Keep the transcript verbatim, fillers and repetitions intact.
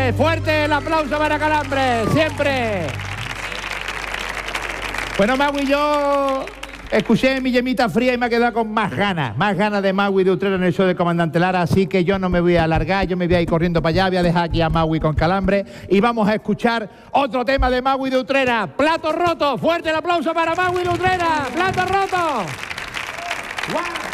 Calambres. Fuerte el aplauso para Calambres, siempre. Bueno, Magui, yo escuché mi yemita fría y me ha quedado con más ganas, más ganas de Magui de Utrera en el show del Comandante Lara, así que yo no me voy a alargar, yo me voy a ir corriendo para allá, voy a dejar aquí a Magui con Calambres y vamos a escuchar otro tema de Magui de Utrera, Plato Roto. Fuerte el aplauso para Magui de Utrera, Plato Roto. ¡Wow!